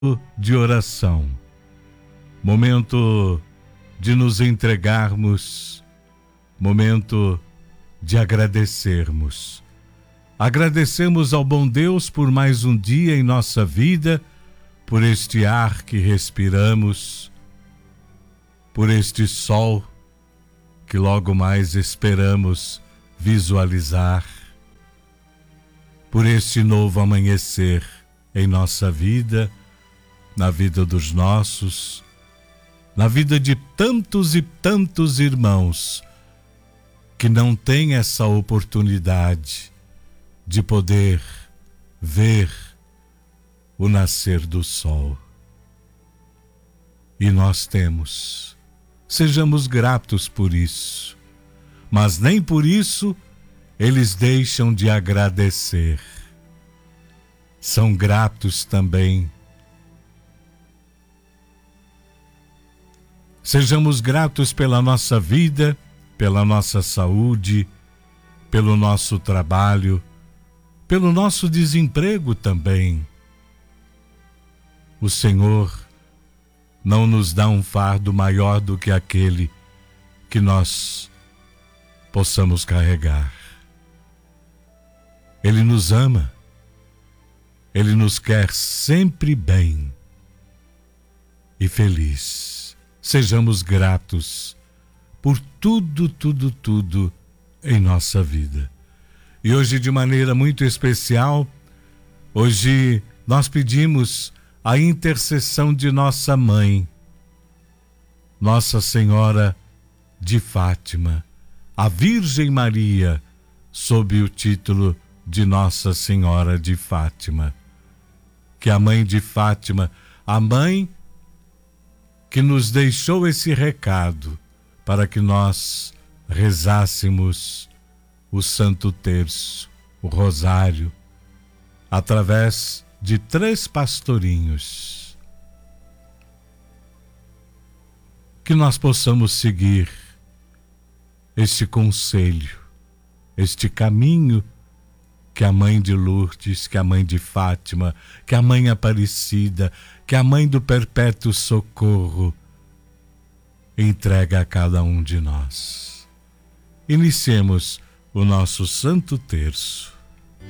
de oração, momento de nos entregarmos, momento de agradecermos. Agradecemos ao bom Deus por mais um dia em nossa vida, por este ar que respiramos, por este sol que logo mais esperamos visualizar, por este novo amanhecer em nossa vida, na vida dos nossos, na vida de tantos e tantos irmãos que não têm essa oportunidade de poder ver o nascer do sol. E nós temos. Sejamos gratos por isso. Mas nem por isso eles deixam de agradecer. São gratos também. Sejamos gratos pela nossa vida, pela nossa saúde, pelo nosso trabalho, pelo nosso desemprego também. O Senhor não nos dá um fardo maior do que aquele que nós possamos carregar. Ele nos ama. Ele nos quer sempre bem e feliz. Sejamos gratos por tudo em nossa vida. E hoje, de maneira muito especial, hoje nós pedimos a intercessão de nossa mãe, Nossa Senhora de Fátima, a Virgem Maria, sob o título de Nossa Senhora de Fátima. Que a mãe de Fátima, a mãe que nos deixou esse recado para que nós rezássemos o Santo Terço, o Rosário, através de 3 pastorinhos. Que nós possamos seguir este conselho, este caminho que a mãe de Lourdes, que a mãe de Fátima, que a mãe Aparecida, que a mãe do Perpétuo Socorro entrega a cada um de nós. Iniciemos o nosso Santo Terço.